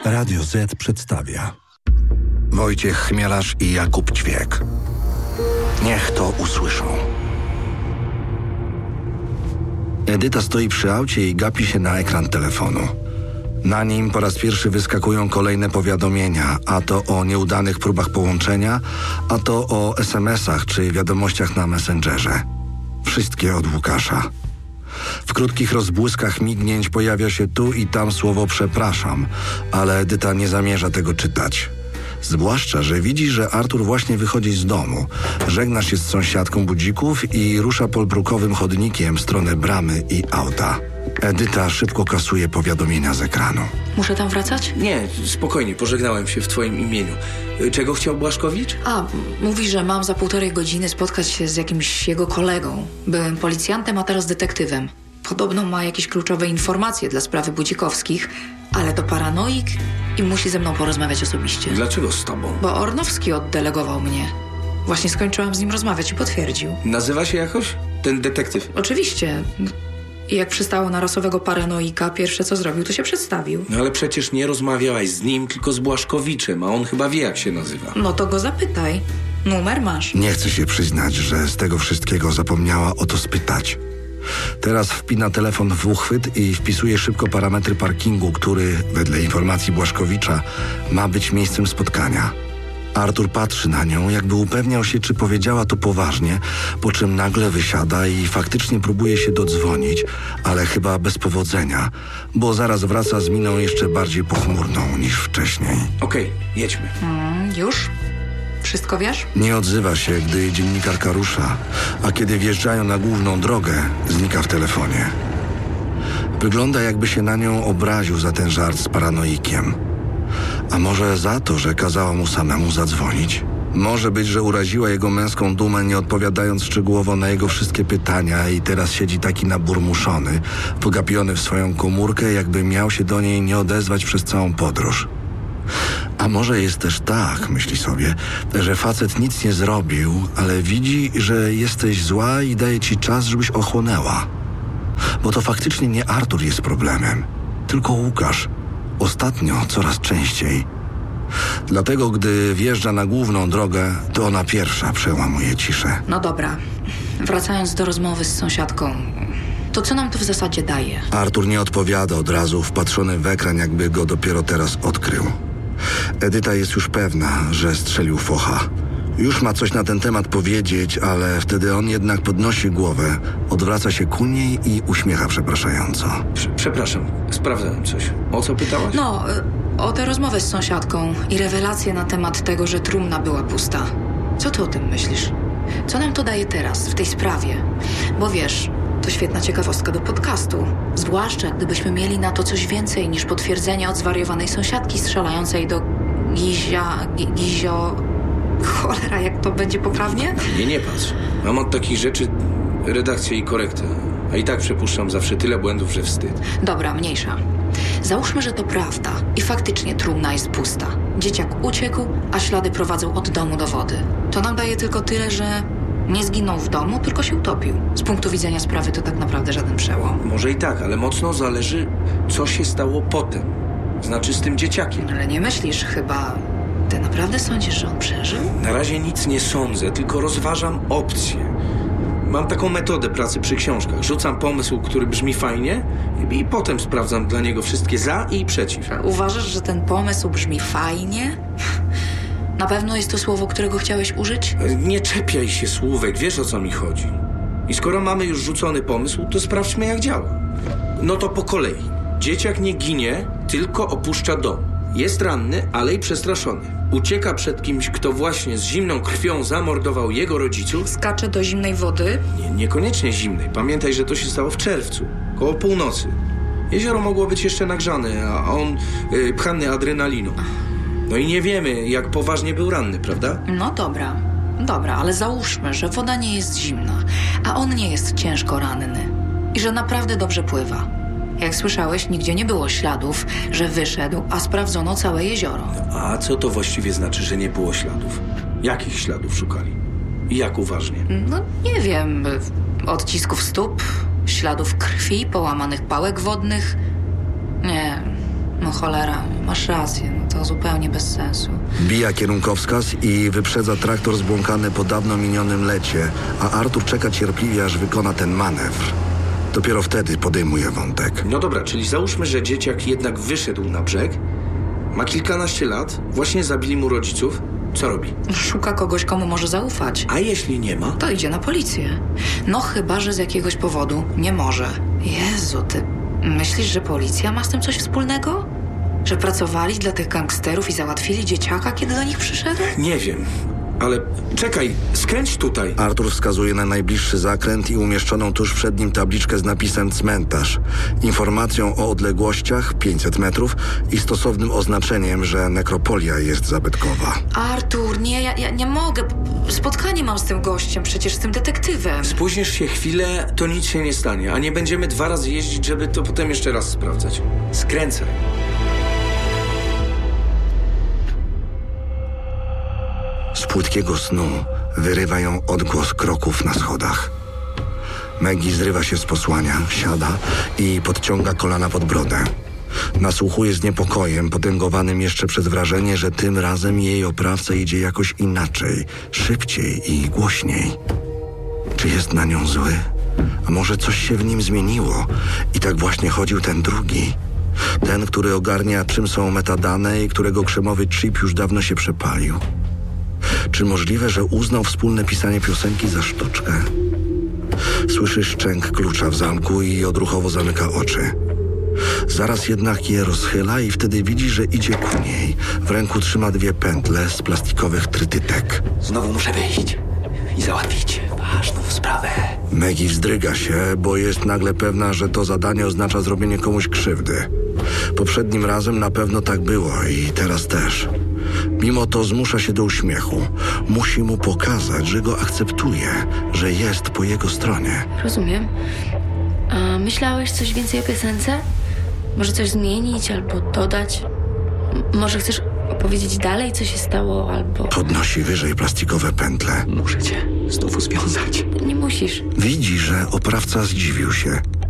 Radio Z przedstawia Wojciech Chmielarz i Jakub Ćwiek. Niech to usłyszą. Edyta stoi przy aucie i gapi się na ekran telefonu. Na nim po raz pierwszy wyskakują kolejne powiadomienia, a to o nieudanych próbach połączenia, a to o SMS-ach czy wiadomościach na Messengerze. Wszystkie od Łukasza. W krótkich rozbłyskach mignięć pojawia się tu i tam słowo przepraszam, ale Edyta nie zamierza tego czytać. Zwłaszcza, że widzi, że Artur właśnie wychodzi z domu, żegna się z sąsiadką Budzików i rusza polbrukowym chodnikiem w stronę bramy i auta. Edyta szybko kasuje powiadomienia z ekranu. Muszę tam wracać? Nie, spokojnie, pożegnałem się w twoim imieniu. Czego chciał Błaszkowicz? Mówi, że mam za 1,5 godziny spotkać się z jakimś jego kolegą. Byłem policjantem, a teraz detektywem. Podobno ma jakieś kluczowe informacje dla sprawy Budzikowskich, ale to paranoik i musi ze mną porozmawiać osobiście. Dlaczego z tobą? Bo Ornowski oddelegował mnie. Właśnie skończyłam z nim rozmawiać i potwierdził. Nazywa się jakoś? Ten detektyw? Oczywiście. I jak przystało na rasowego paranoika, pierwsze co zrobił, to się przedstawił. No ale przecież nie rozmawiałaś z nim, tylko z Błaszkowiczem, a on chyba wie, jak się nazywa. No to go zapytaj. Numer masz. Nie chce się przyznać, że z tego wszystkiego zapomniała o to spytać. Teraz wpina telefon w uchwyt i wpisuje szybko parametry parkingu, który, wedle informacji Błaszkowicza, ma być miejscem spotkania. Artur patrzy na nią, jakby upewniał się, czy powiedziała to poważnie, po czym nagle wysiada i faktycznie próbuje się dodzwonić, ale chyba bez powodzenia, bo zaraz wraca z miną jeszcze bardziej pochmurną niż wcześniej. Okej, jedźmy. Już? Wszystko wiesz? Nie odzywa się, gdy dziennikarka rusza, a kiedy wjeżdżają na główną drogę, znika w telefonie. Wygląda, jakby się na nią obraził za ten żart z paranoikiem. A może za to, że kazała mu samemu zadzwonić? Może być, że uraziła jego męską dumę, nie odpowiadając szczegółowo na jego wszystkie pytania i teraz siedzi taki naburmuszony, pogapiony w swoją komórkę, jakby miał się do niej nie odezwać przez całą podróż. A może jest też tak, myśli sobie, że facet nic nie zrobił, ale widzi, że jesteś zła i daje ci czas, żebyś ochłonęła. Bo to faktycznie nie Artur jest problemem, tylko Łukasz. Ostatnio coraz częściej. Dlatego, gdy wjeżdża na główną drogę, to ona pierwsza przełamuje ciszę. No dobra. Wracając do rozmowy z sąsiadką, to co nam to w zasadzie daje? Artur nie odpowiada od razu, wpatrzony w ekran, jakby go dopiero teraz odkrył. Edyta jest już pewna, że strzelił focha. Już ma coś na ten temat powiedzieć, ale wtedy on jednak podnosi głowę, odwraca się ku niej i uśmiecha przepraszająco. Przepraszam, sprawdzałem coś. O co pytałaś? No, o tę rozmowę z sąsiadką i rewelacje na temat tego, że trumna była pusta. Co ty o tym myślisz? Co nam to daje teraz, w tej sprawie? Bo wiesz, to świetna ciekawostka do podcastu. Zwłaszcza, gdybyśmy mieli na to coś więcej niż potwierdzenie od zwariowanej sąsiadki strzelającej do Gizio... Cholera, jak to będzie poprawnie? Nie patrz. Mam od takich rzeczy redakcję i korektę. A i tak przepuszczam zawsze tyle błędów, że wstyd. Dobra, mniejsza. Załóżmy, że to prawda i faktycznie trumna jest pusta. Dzieciak uciekł, a ślady prowadzą od domu do wody. To nam daje tylko tyle, że nie zginął w domu, tylko się utopił. Z punktu widzenia sprawy to tak naprawdę żaden przełom. Może i tak, ale mocno zależy, co się stało potem. Znaczy z tym dzieciakiem. Ale nie myślisz chyba... Ty naprawdę sądzisz, że on przeżył? Na razie nic nie sądzę, tylko rozważam opcje. Mam taką metodę pracy przy książkach. Rzucam pomysł, który brzmi fajnie i potem sprawdzam dla niego wszystkie za i przeciw. Uważasz, że ten pomysł brzmi fajnie? Na pewno jest to słowo, którego chciałeś użyć? Nie czepiaj się słówek, wiesz o co mi chodzi. I skoro mamy już rzucony pomysł, to sprawdźmy jak działa. No to po kolei. Dzieciak nie ginie, tylko opuszcza dom. Jest ranny, ale i przestraszony. Ucieka przed kimś, kto właśnie z zimną krwią zamordował jego rodziców. Skacze do zimnej wody? Niekoniecznie zimnej. Pamiętaj, że to się stało w czerwcu, koło północy. Jezioro mogło być jeszcze nagrzane, a on pchany adrenaliną. No i nie wiemy, jak poważnie był ranny, prawda? No dobra, ale załóżmy, że woda nie jest zimna, a on nie jest ciężko ranny i że naprawdę dobrze pływa. Jak słyszałeś, nigdzie nie było śladów, że wyszedł, a sprawdzono całe jezioro. A co to właściwie znaczy, że nie było śladów? Jakich śladów szukali? I jak uważnie? No nie wiem, odcisków stóp, śladów krwi, połamanych pałek wodnych. Nie, no cholera, masz rację, no to zupełnie bez sensu. Bija kierunkowskaz i wyprzedza traktor zbłąkany po dawno minionym lecie, a Artur czeka cierpliwie, aż wykona ten manewr. Dopiero wtedy podejmuje wątek. No dobra, czyli załóżmy, że dzieciak jednak wyszedł na brzeg, ma kilkanaście lat, właśnie zabili mu rodziców. Co robi? Szuka kogoś, komu może zaufać. A jeśli nie ma? To idzie na policję. No chyba, że z jakiegoś powodu nie może. Jezu, ty myślisz, że policja ma z tym coś wspólnego? Że pracowali dla tych gangsterów i załatwili dzieciaka, kiedy do nich przyszedł? Nie wiem, ale czekaj, skręć tutaj. Artur wskazuje na najbliższy zakręt i umieszczoną tuż przed nim tabliczkę z napisem cmentarz, informacją o odległościach 500 metrów i stosownym oznaczeniem, że nekropolia jest zabytkowa. Artur, nie, ja nie mogę. Spotkanie mam z tym gościem, przecież z tym detektywem. Spóźnisz się chwilę, to nic się nie stanie, a nie będziemy 2 razy jeździć, żeby to potem jeszcze raz sprawdzać. Skręcaj. Z płytkiego snu wyrywa ją odgłos kroków na schodach. Maggie zrywa się z posłania, siada i podciąga kolana pod brodę. Nasłuchuje z niepokojem, potęgowanym jeszcze przez wrażenie, że tym razem jej oprawca idzie jakoś inaczej, szybciej i głośniej. Czy jest na nią zły? A może coś się w nim zmieniło i tak właśnie chodził ten drugi? Ten, który ogarnia, czym są metadane i którego krzemowy chip już dawno się przepalił. Czy możliwe, że uznał wspólne pisanie piosenki za sztuczkę? Słyszy szczęk klucza w zamku i odruchowo zamyka oczy. Zaraz jednak je rozchyla i wtedy widzi, że idzie ku niej. W ręku trzyma 2 pętle z plastikowych trytytek. Znowu muszę wyjść i załatwić ważną sprawę. Maggie wzdryga się, bo jest nagle pewna, że to zadanie oznacza zrobienie komuś krzywdy. Poprzednim razem na pewno tak było i teraz też. Mimo to zmusza się do uśmiechu. Musi mu pokazać, że go akceptuje, że jest po jego stronie. Rozumiem. A myślałeś coś więcej o piosence? Może coś zmienić albo dodać? Może chcesz opowiedzieć dalej, co się stało, albo... Podnosi wyżej plastikowe pętle. Muszę cię znowu związać. Nie musisz. Widzi, że oprawca zdziwił się.